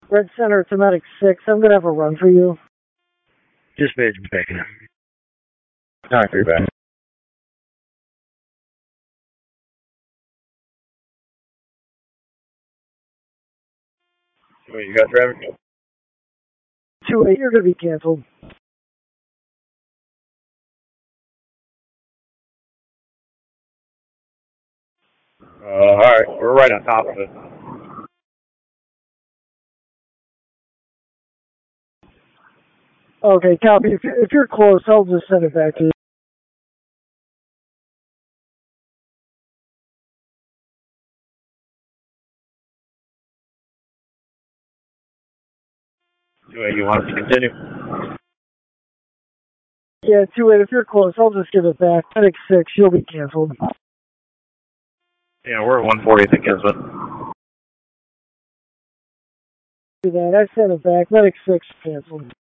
Red Center to Medic 6. I'm going to have a run for you. Dispatch backing up. Alright, you're back. Wait, you got traffic? 2-8, you're going to be canceled. Alright, we're right on top of it. Okay, copy. If you're close, I'll just send it back to you. Wait, you want us to continue? Yeah, 2-8, if you're close, I'll just give it back. Medic 6, you'll be canceled. Yeah, we're at 140th at Kismet. Do that. I sent it back. Medic 6 canceled.